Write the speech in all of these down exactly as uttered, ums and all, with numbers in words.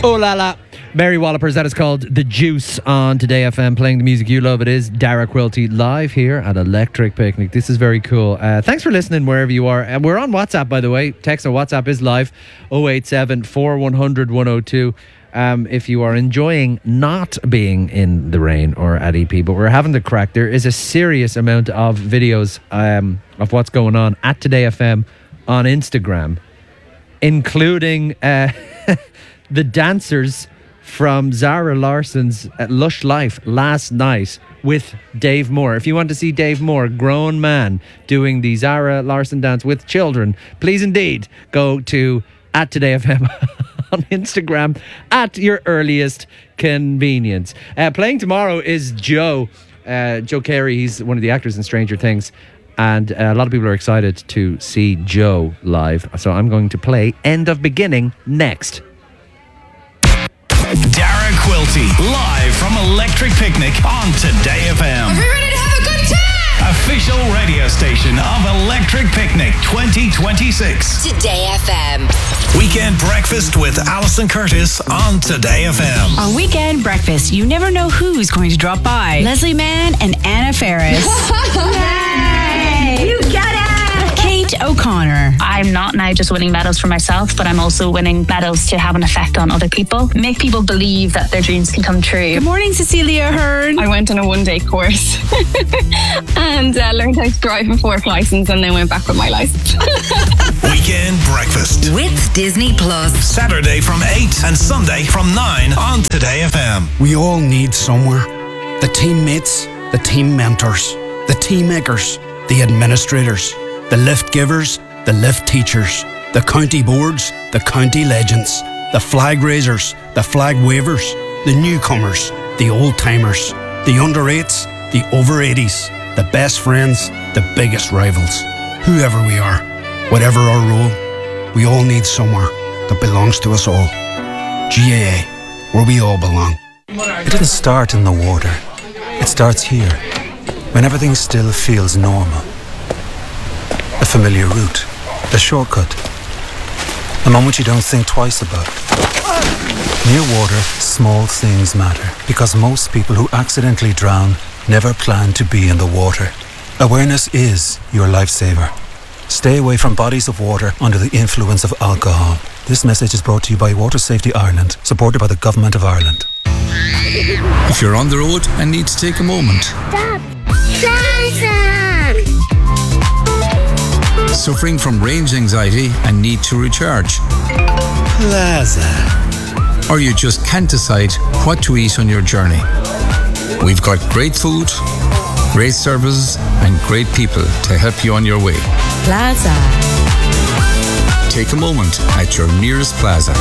Oh la la. Mary Wallopers, that is called The Juice on Today F M, playing the music you love. It is Dara Quilty live here at Electric Picnic. This is very cool. Uh, thanks for listening wherever you are. And we're on WhatsApp, by the way. Text or WhatsApp is live, oh eight seven, four one zero zero, one oh two. Um, if you are enjoying not being in the rain or at E P, but we're having the crack, there is a serious amount of videos um, of what's going on at Today F M on Instagram, including uh, the dancers from Zara Larsson's Lush Life last night with Dave Moore. If you want to see Dave Moore, grown man, doing the Zara Larsson dance with children, please indeed go to at Today F M on Instagram at your earliest convenience. Uh, playing tomorrow is Joe. Uh, Joe Carey, he's one of the actors in Stranger Things. And uh, a lot of people are excited to see Joe live. So I'm going to play End of Beginning next. Dara Quilty, live from Electric Picnic on Today F M. Are we ready to have a good time? Official radio station of Electric Picnic twenty twenty-six. Today F M. Weekend breakfast with Alison Curtis on Today F M. On Weekend Breakfast, you never know who's going to drop by. Leslie Mann and Anna Faris. Yay! You got it! Kate O'Connor. I'm not now just winning medals for myself, but I'm also winning medals to have an effect on other people. Make people believe that their dreams can come true. Good morning, Cecilia Ahern. I went on a one-day course and uh, learned how to drive a Ford license, and then went back with my license. Weekend breakfast with Disney Plus. Saturday from eight and Sunday from nine on Today F M. We all need somewhere. The teammates, the team mentors, the team makers, the administrators, the lift givers, the lift teachers, the county boards, the county legends, the flag raisers, the flag wavers, the newcomers, the old timers, the under eights, the over eighties, the best friends, the biggest rivals. Whoever we are, whatever our role, we all need somewhere that belongs to us all. G A A, where we all belong. It didn't start in the water. It starts here, when everything still feels normal. The familiar route, the shortcut, the moment you don't think twice about. Near water, small things matter, because most people who accidentally drown never plan to be in the water. Awareness is your lifesaver. Stay away from bodies of water under the influence of alcohol. This message is brought to you by Water Safety Ireland, supported by the Government of Ireland. If you're on the road and need to take a moment. Stop! Plaza! Suffering from range anxiety and need to recharge. Plaza. Or you just can't decide what to eat on your journey. We've got great food, great services, and great people to help you on your way. Plaza. Take a moment at your nearest Plaza.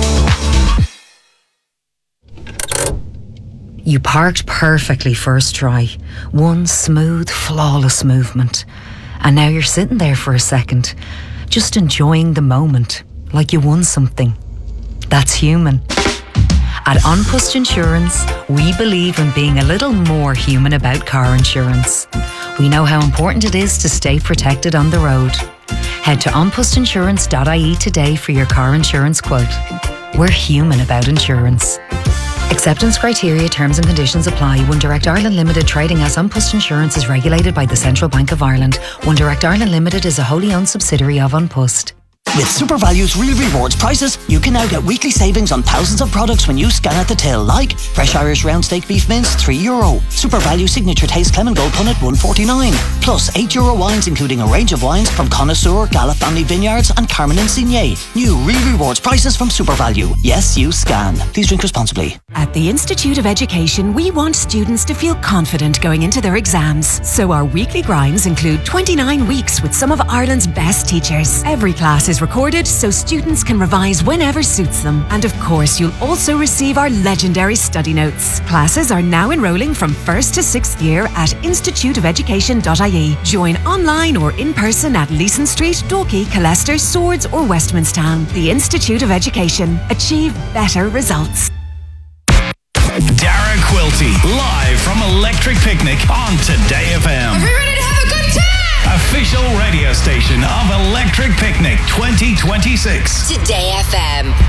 You parked perfectly first try. One smooth, flawless movement. And now you're sitting there for a second, just enjoying the moment, like you won something. That's human. At An Post Insurance, we believe in being a little more human about car insurance. We know how important it is to stay protected on the road. Head to an post insurance dot I E today for your car insurance quote. We're human about insurance. Acceptance criteria, terms and conditions apply. One Direct Ireland Limited, trading as An Post Insurance, is regulated by the Central Bank of Ireland. One Direct Ireland Limited is a wholly owned subsidiary of An Post. With SuperValue's Real Rewards prices, you can now get weekly savings on thousands of products when you scan at the till, like fresh Irish round steak beef mince, three euro. SuperValue Signature Taste Clement Gold Punnet, one forty-nine. Plus eight euro wines, including a range of wines from Connoisseur, Gala Family Vineyards and Carmen and Signet. New Real Rewards prices from SuperValue. Yes, you scan. Please drink responsibly. At the Institute of Education, we want students to feel confident going into their exams. So our weekly grinds include twenty-nine weeks with some of Ireland's best teachers. Every class is recorded so students can revise whenever suits them. And of course, you'll also receive our legendary study notes. Classes are now enrolling from first to sixth year at institute of education dot I E. Join online or in person at Leeson Street, Dalkey, Colester, Swords or Westmanstown. The Institute of Education. Achieve better results. Dara Quilty, live from Electric Picnic on Today F M. Are we ready to have a good time? Official radio station of Electric Picnic twenty twenty-six. Today F M.